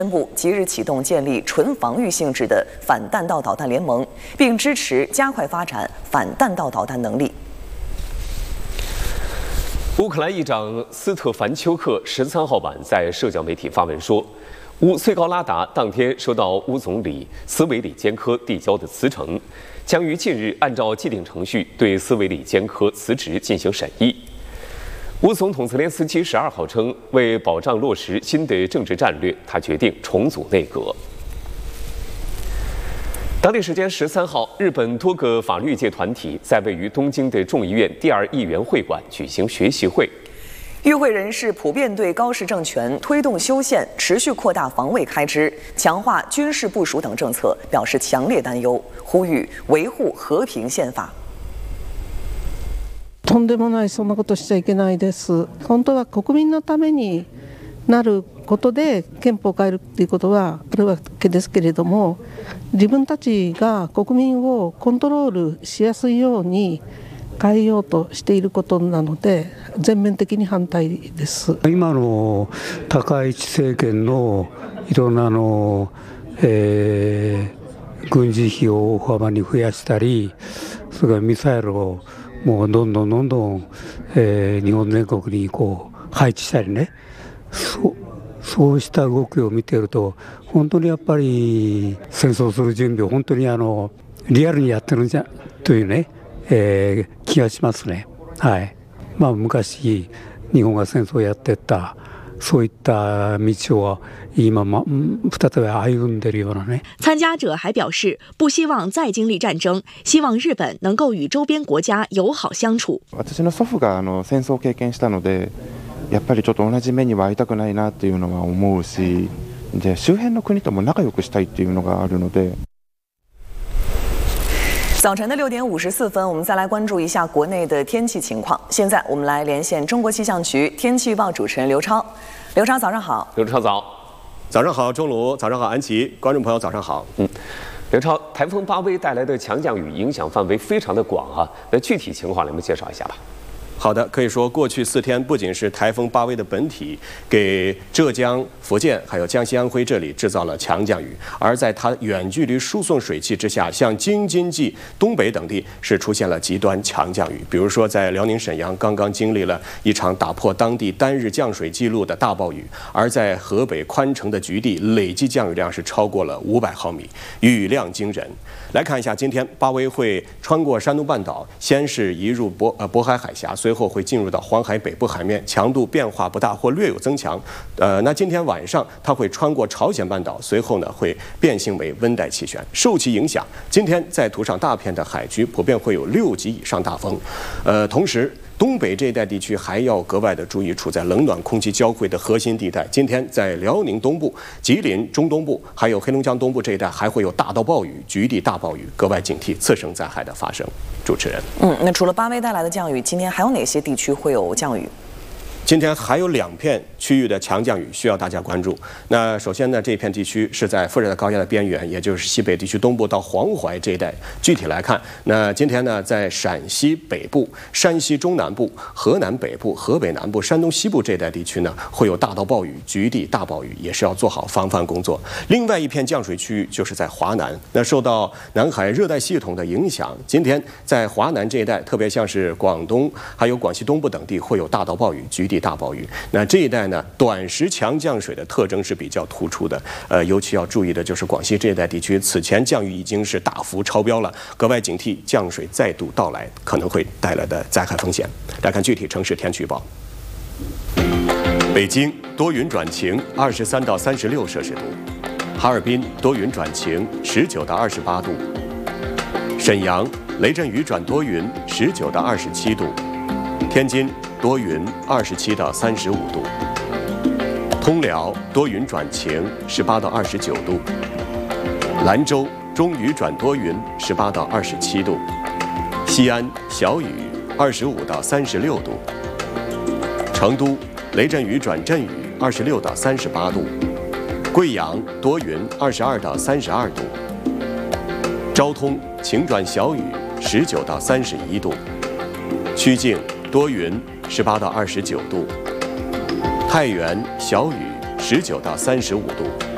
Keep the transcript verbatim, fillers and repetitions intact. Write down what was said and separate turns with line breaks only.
宣布即日启动建立纯防御性质的反弹道导弹联盟，并支持加快发展反弹道导弹能力。
乌克兰议长斯特凡丘克十三号晚在社交媒体发文说，乌崔高拉达当天收到乌总理斯维里坚科递交的辞呈，将于近日按照既定程序对斯维里坚科辞职进行审议。乌总统泽连斯基十二号称，为保障落实新的政治战略，他决定重组内阁。当地时间十三号，日本多个法律界团体在位于东京的众议院第二议员会馆举行学习会。与会人士普遍对高市政权推动修宪、持续扩大防卫开支、强化军事部署等政策表示强烈担忧，呼吁维护和平宪法。
とんでもない、そんなことしちゃいけないです。本当は国民のためになることで憲法を変えるっていうことはあるわけですけれども、自分たちが国民をコントロールしやすいように変えようとしていることなので、全面的に反対です。
今の高市政権のいろんなあの、えー、軍事費を大幅に増やしたり、それからミサイルをもうどんどんどんどん、えー、日本全国にこう配置したりね、そそうした動きを見ていると、本当にやっぱり戦争する準備を本当にあのリアルにやってるんじゃというね、えー、気がしますね。はい。まあ昔日本が戦争をやってたそういった道を今ま再び歩んでるようなね。
参加者还表示，不希望再经历战争，希望日本能够与周边国家友好相处。
私の祖父があの戦争を経験したので、やっぱりちょっと同じ目には遭いたくないなっていうのは思うし、で周辺の国とも仲良くしたいっていうのがあるので。
早晨的六点五十四分，我们再来关注一下国内的天气情况。现在我们来连线中国气象局天气预报主持人刘超。刘超，早上好。
刘超早，
早上好，钟鲁，早上好，安琪，观众朋友早上好。
嗯，刘超，台风巴威带来的强降雨影响范围非常的广啊，那具体情况，来我们介绍一下吧。
好的，可以说过去四天不仅是台风巴威的本体给浙江、福建还有江西、安徽这里制造了强降雨，而在它远距离输送水汽之下，像京津冀、东北等地是出现了极端强降雨。比如说，在辽宁沈阳刚刚经历了一场打破当地单日降水记录的大暴雨，而在河北宽城的局地，累计降雨量是超过了五百毫米，雨量惊人。来看一下，今天巴威会穿过山东半岛，先是移入渤呃渤海海峡，随后会进入到黄海北部海面，强度变化不大或略有增强。呃，那今天晚上它会穿过朝鲜半岛，随后呢会变性为温带气旋。受其影响，今天在途上大片的海区普遍会有六级以上大风。呃，同时，东北这一带地区还要格外的注意，处在冷暖空气交汇的核心地带。今天在辽宁东部、吉林中东部，还有黑龙江东部这一带，还会有大到暴雨、局地大暴雨，格外警惕次生灾害的发生。主持人，
嗯，那除了巴威带来的降雨，今天还有哪些地区会有降雨？
今天还有两片区域的强降雨需要大家关注。那首先呢，这片地区是在副热带高压的边缘，也就是西北地区东部到黄淮这一带。具体来看，那今天呢，在陕西北部、山西中南部、河南北部、河北南部、山东西部这一带地区呢，会有大到暴雨、局地大暴雨，也是要做好防范工作。另外一片降水区域就是在华南，那受到南海热带系统的影响，今天在华南这一带，特别像是广东还有广西东部等地，会有大到暴雨、局地大暴雨。那这一带呢，短时强降水的特征是比较突出的。呃，尤其要注意的就是广西这一带地区，此前降雨已经是大幅超标了，格外警惕降水再度到来可能会带来的灾害风险。来看具体城市天气预报。北京多云转晴，二十三到三十六摄氏度；哈尔滨多云转晴，十九到二十八度；沈阳雷阵雨转多云，十九到二十七度；天津多云，二十七到三十五度；通辽多云转晴，十八到二十九度；兰州中雨转多云，十八到二十七度；西安小雨，二十五到三十六度；成都雷阵雨转阵雨，二十六到三十八度；贵阳多云，二十二到三十二度；昭通晴转小雨，十九到三十一度；曲靖多云，十八到二十九度；太原小雨，十九到三十五度；